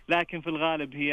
لكن في الغالب هي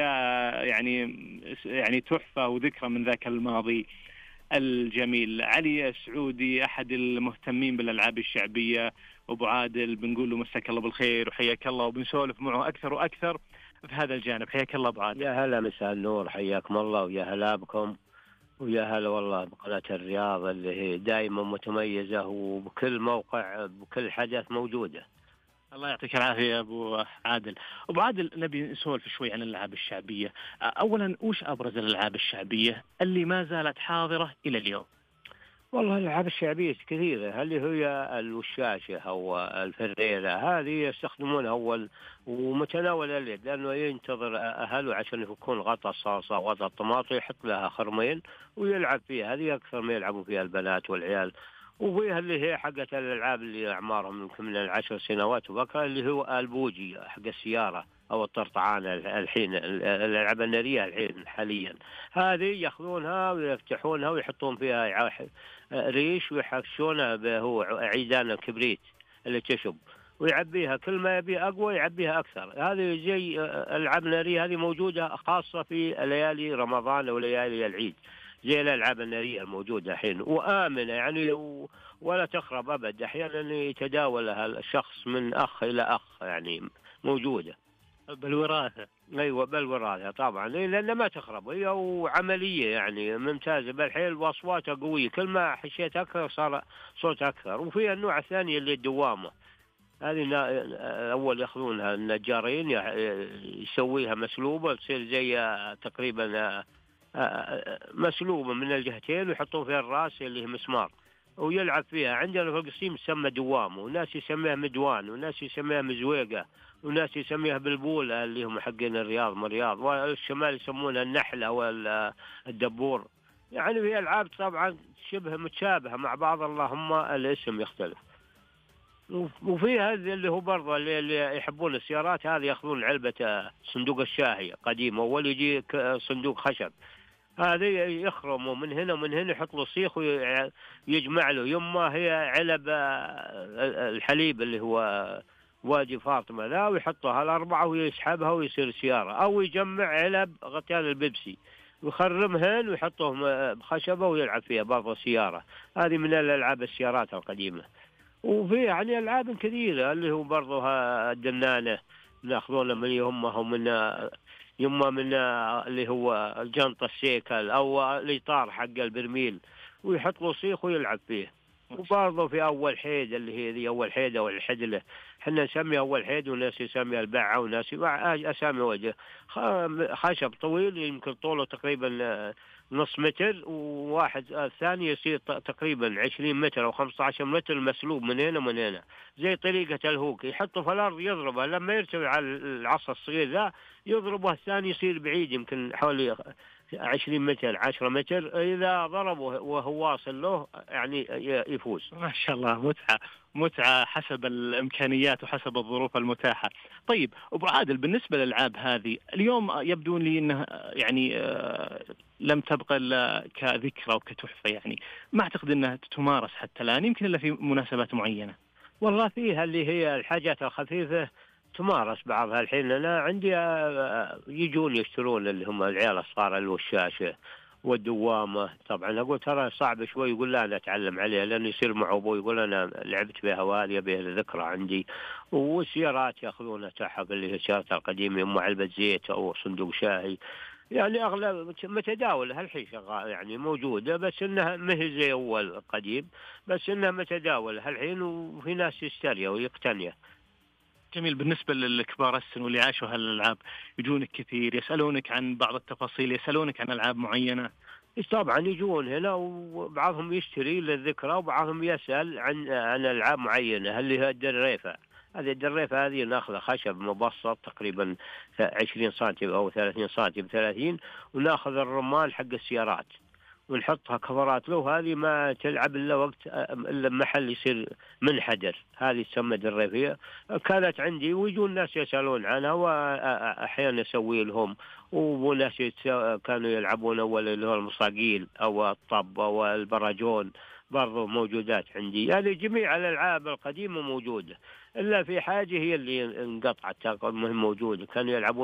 يعني تحفة وذكرى من ذاك الماضي الجميل. علي السعودي أحد المهتمين بالألعاب الشعبية، أبو عادل بنقول له مساك الله بالخير وحياك الله، وبنسولف معه أكثر وأكثر في هذا الجانب. حياك الله أبو عادل. يا هلا، مساء النور، حياكم الله ويا هلا بكم. ويا هلا والله بقناة الرياض اللي هي دائما متميزة وبكل موقع بكل حدث موجودة. الله يعطيك العافية يا أبو عادل. أبو عادل، نبي نسولف شوي عن الألعاب الشعبية. أولا، وش أبرز الألعاب الشعبية اللي ما زالت حاضرة إلى اليوم؟ والله الألعاب الشعبية كثيرة، اللي هي الوشاشة أو الفريرة، هذه يستخدمونها أول ومتناول اليد، لأنه ينتظر أهله عشان يكون غطى الصلصة وغطى الطماطم، يحط لها خرمين ويلعب فيها. هذه أكثر ما يلعبوا فيها البنات والعيال. وفيها اللي هي حقت الألعاب اللي أعمارهم يمكن من 10 سنوات وبكرة، اللي هو البوجي حق السيارة أو الطرطعانة. الحين الألعاب النارية الحين حاليا هذه يأخذونها ويفتحونها ويحطون فيها ريش ويحشونها، هو عيدان الكبريت اللي تشب، ويعبيها كل ما يبي أقوى يعبيها أكثر. هذه زي ألعاب نارية، هذه موجودة خاصة في ليالي رمضان أو ليالي العيد، زي الألعاب النارية الموجودة الحين، وآمنة يعني ولا تخرب أبد. أحيانا يتداولها الشخص من أخ إلى أخ، يعني موجودة بالوراثة. أيوة بالوراثة طبعا، لأن ما تخرب هي، وعملية يعني ممتازة بالحيل، وأصواتها قوية، كل ما حشيت أكثر صار صوت أكثر. وفيها النوع الثاني اللي الدوامة، هذه أول يأخذونها النجارين يسويها مسلوبة، تصير زي تقريبا مسلوبة من الجهتين، ويحطون فيها الراس اللي هي مسمار ويلعب فيها. عندنا في القصيم يسمى دوام، وناس يسميها مدوان، وناس يسميها مزويقة، وناس يسميها بالبولة اللي هم حقين الرياض من الرياض، والشمال يسمونها النحلة والدبور. يعني في ألعاب طبعا شبه متشابهة مع بعض، اللهم الاسم يختلف. وفيها اللي هو برضه اللي يحبون السيارات، هذه ياخذون علبة صندوق الشاهي قديم، أول يجي صندوق خشب، هذا يخرموا من هنا ومن هنا، يحط له سيخ ويجمع له. يما هي علب الحليب اللي هو وادي فاطمة ذا، ويحطها الأربعة ويسحبها ويصير سيارة، أو يجمع علب غطيان البيبسي ويخرمهن ويحطهم بخشبة ويلعب فيها برضه سيارة. هذه من الألعاب السيارات القديمة. وفي يعني ألعاب كثيرة اللي هو برضه الدنانة، ناخذونه من يمه ومن يما من اللي هو الجنطة السيكل أو الإطار حق البرميل، ويحط له صيخ ويلعب فيه. وبرضه في أول حيد اللي هي ذي أول حيدة والحدلة، حنا نسميها أول حيد وناس يسميها البعة وناس أسامي وجه. خشب طويل يمكن طوله تقريبا نص متر، وواحد الثاني يصير تقريبا 20 متر أو 15 متر، مسلوب من هنا ومن هنا زي طريقة الهوك، يحطه في الأرض يضربه، لما يرتفع على العصا الصغير ذا يضربه، الثاني يصير بعيد يمكن حوالي 20 متر 10 متر، إذا ضربه وهو واصل له يعني يفوز. ما شاء الله، متعة متعة حسب الإمكانيات وحسب الظروف المتاحة. طيب أبو عادل، بالنسبة للألعاب هذه اليوم يبدو لي أنها يعني لم تبقى إلا كذكرى وكتحفة، يعني ما أعتقد أنها تمارس حتى الآن، يمكن إلا في مناسبات معينة. والله فيها اللي هي الحاجات الخفيفة تمارس بعضها. الحين أنا عندي يجون يشترون اللي هم العيال الصغار الوشاشة والدوامة. طبعا أقول ترى صعب شوي، يقول لا أنا أتعلم عليها، لأنه يصير معه أبوي يقول أنا لعبت بها وهذه بها ذكرى عندي. والسيارات يأخذونها تحق اللي هي السيارات القديمة، أم علبة زيت أو صندوق شاهي، يعني أغلب متداولة هالحين شغال يعني موجودة، بس إنها ما هي زي أول قديم، بس إنها متداولة هالحين وفي ناس يشتريها ويقتنيها. جميل. بالنسبة للكبار السن واللي عاشوا هالألعاب يجونك كثير يسألونك عن بعض التفاصيل، يسألونك عن ألعاب معينة؟ طبعا يجون هنا وبعضهم يشتري للذكرى، وبعضهم يسأل عن ألعاب معينة. هل هي الدريفة؟ هذه الدريفة هذه ناخذ خشب مبسط تقريبا 20 سنتي أو 30 سنتي ب30، وناخذ الرمال حق السيارات ونحطها كفرات له. هذه ما تلعب إلا وقت إلا محل يصير منحدر، هذه تسمى دريفية. كانت عندي ويجون الناس يسألون عنها، وأحيانا أسوي لهم. وناس كانوا يلعبون أول اللي هو المصاقيل أو الطب أو البراجون، برضو موجودات عندي. يعني جميع الألعاب القديمة موجودة، إلا في حاجة هي اللي انقطعت، مهم موجودة. كانوا يلعبون